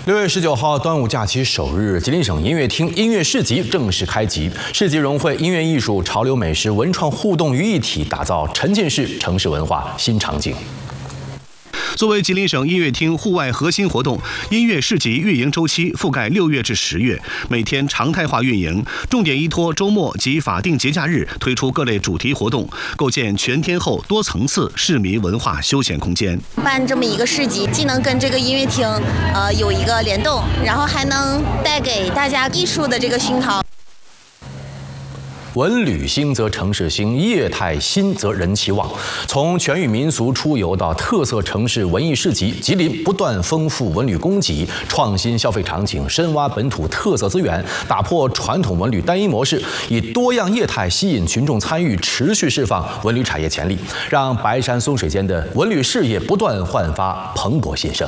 6月19号端午假期首日，吉林省音乐厅音乐市集正式开集。市集融汇音乐艺术、潮流美食、文创互动于一体，打造沉浸式城市文化新场景。 作为吉林省音乐厅户外核心活动，音乐市集运营周期覆盖6月至10月，每天常态化运营，重点依托周末及法定节假日推出各类主题活动，构建全天候多层次市民文化休闲空间。 办这么一个市集，既能跟这个音乐厅有一个联动，然后还能带给大家艺术的这个熏陶。 文旅兴则城市兴，业态新则人气旺。从全域民俗出游到特色城市文艺市集，吉林不断丰富文旅供给，创新消费场景，深挖本土特色资源，打破传统文旅单一模式，以多样业态吸引群众参与，持续释放文旅产业潜力，让白山松水间的文旅事业不断焕发蓬勃新生。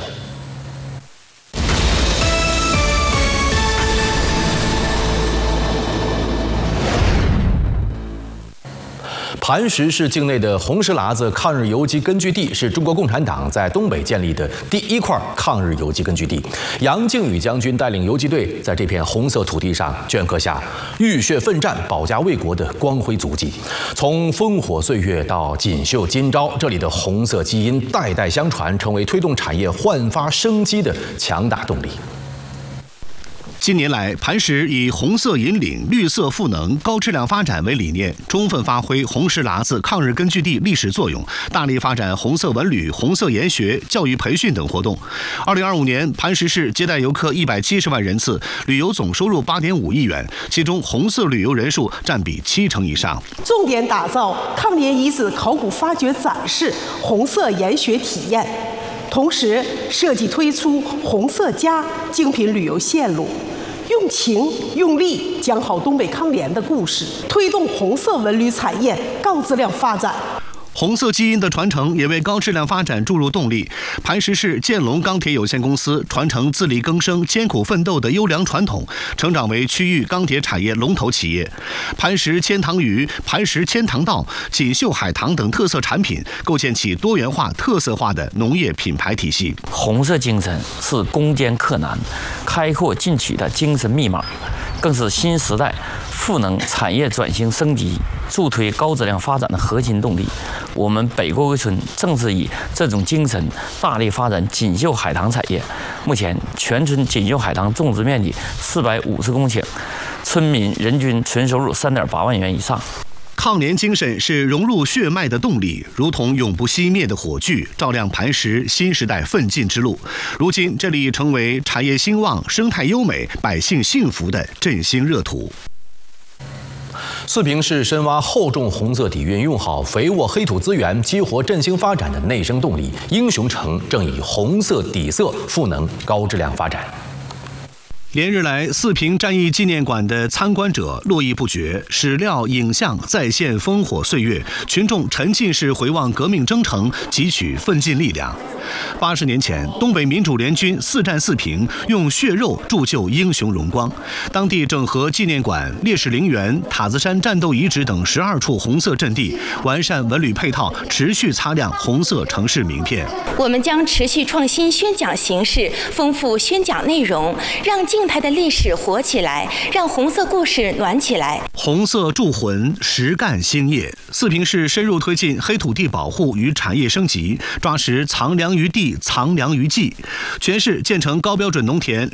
磐石市境内的红石喇子抗日游击根据地是中国共产党在东北建立的第一块抗日游击根据地。杨靖宇将军带领游击队在这片红色土地上镌刻下浴血奋战、保家卫国的光辉足迹。从烽火岁月到锦绣今朝，这里的红色基因代代相传，成为推动产业焕发生机的强大动力。 近年来，磐石以红色引领、绿色赋能、高质量发展为理念，充分发挥红石喇子抗日根据地历史作用，大力发展红色文旅、红色研学、教育培训等活动。2025年，磐石市接待游客170万人次，旅游总收入8.5亿元，其中红色旅游人数占比70%以上。 重点打造抗联遗址考古发掘展示、红色研学体验，同时设计推出红色家精品旅游线路。 用情用力讲好东北抗联的故事，推动红色文旅产业高质量发展。 红色基因的传承也为高质量发展注入动力。磐石市建龙钢铁有限公司传承自力更生、艰苦奋斗的优良传统，成长为区域钢铁产业龙头企业。磐石千塘鱼、磐石千塘稻、锦绣海棠等特色产品，构建起多元化、特色化的农业品牌体系。 红色精神是攻坚克难、开阔进取的精神密码，更是新时代赋能产业转型升级、助推高质量发展的核心动力。 我们北郭围村正是以这种精神，大力发展锦绣海棠产业。目前，全村锦绣海棠种植面积450公顷，村民人均纯收入3.8万元以上。 抗联精神是融入血脉的动力，如同永不熄灭的火炬，照亮磐石新时代奋进之路。如今，这里成为产业兴旺、生态优美、百姓幸福的振兴热土。 四平市深挖厚重红色底蕴，用好肥沃黑土资源，激活振兴发展的内生动力。英雄城正以红色底色赋能高质量发展。 连日来，四平战役纪念馆的参观者络绎不绝，史料影像再现烽火岁月，群众沉浸式回望革命征程，汲取奋进力量。80年前，东北民主联军4战4平，用血肉铸就英雄荣光。当地整合纪念馆、烈士陵园、塔子山战斗遗址等12处红色阵地，完善文旅配套，持续擦亮红色城市名片。 我们将持续创新宣讲形式，丰富宣讲内容，让静态的历史活起来，让红色故事暖起来。 红色铸魂，实干兴业。四平市深入推进黑土地保护与产业升级，抓实藏粮于地、藏粮于技。全市建成高标准农田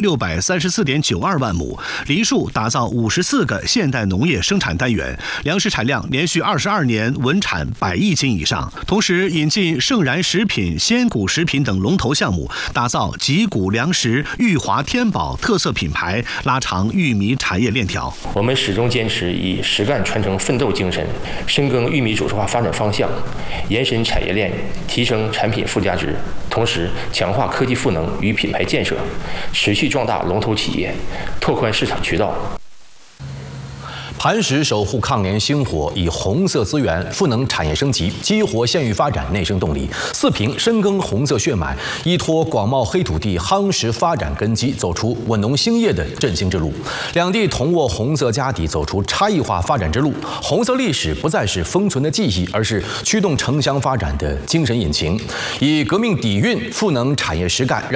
634.92万亩，梨树打造54个现代农业生产单元，粮食产量连续22年稳产100亿斤以上。同时引进盛然食品、鲜谷食品等龙头项目，打造吉谷粮食、裕华天宝特色品牌，拉长玉米产业链条。 我们始终坚持以实干传承奋斗精神，深耕玉米主体化发展方向，延伸产业链，提升产品附加值，同时强化科技赋能与品牌建设，持续壮大龙头企业，拓宽市场渠道。 磐石守护抗联星火，以红色资源赋能产业升级，激活县域发展内生动力。四平深耕红色血脉，依托广袤黑土地夯实发展根基，走出稳农兴业的振兴之路。两地同握红色家底，走出差异化发展之路。红色历史不再是封存的记忆，而是驱动城乡发展的精神引擎，以革命底蕴赋能产业实干。